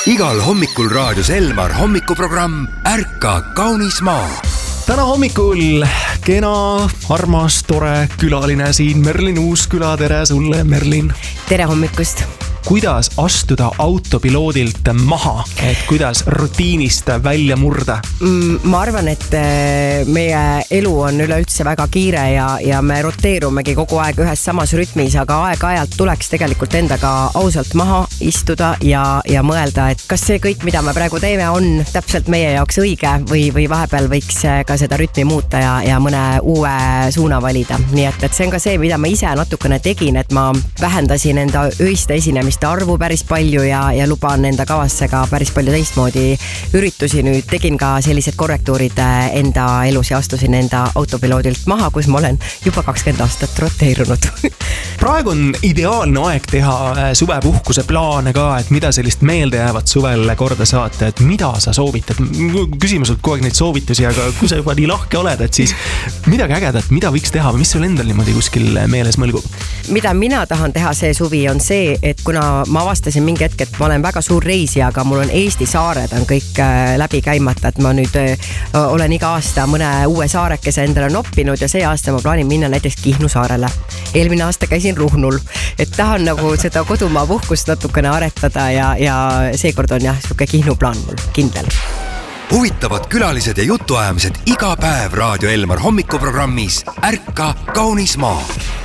Igal hommikul raadios Elmar hommikuprogramm Ärka kaunis maa. Täna hommikul kena, armas, tore külaline siin Merlin Uusküla. Tere sulle, Merlin. Tere hommikust. Kuidas astuda autopiloodilt maha, et kuidas rutiinist välja murda? Ma arvan, et meie elu on üleüldse väga kiire ja me roteerumegi kogu aeg ühes samas rütmis, aga aeg-ajalt tuleks tegelikult endaga ausalt maha istuda ja mõelda, et kas see kõik, mida me praegu teeme, on täpselt meie jaoks õige või vahepeal võiks ka seda rütmi muuta ja mõne uue suuna valida. Nii et see on ka see, mida ma ise natukene tegin, et ma vähendasin enda öiste esinemist arvu päris palju ja luban enda kavasse ka päris palju teistmoodi üritusi. Nüüd tegin ka sellised korrektuurid enda elus ja astusin enda autopiloodilt maha, kus ma olen juba 20 aastat roteerunud. Praegu on ideaalne aeg teha suvepuhkuse plaane ka, et mida sellist meelde jäävat suvel korda saata, et mida sa soovitad. Küsime sult kogu aeg neid soovitusi, aga kui sa juba nii lahke oled, et siis midagi ägedat, mida võiks teha või mis sul endal niimoodi kuskil meeles mõlgub? Mida mina tahan teha see suvi on see, et kuna ma avastasin mingi hetk, et ma olen väga suur reisija, aga mul on Eesti saared on kõik läbi käimata, et ma nüüd olen iga aasta mõne uue saarekese endale noppinud ja see aasta ma plaanin minna näiteks Kihnu saarele. Eelmine aasta käisin Ruhnul, et tahan nagu seda kodumaa puhkust natukene aretada ja seekord on jah, suke Kihnu plaan mul kindel. Huvitavad külalised ja jutuajamised iga päev Raadio Elmar hommikuprogrammis Ärka kaunis maa.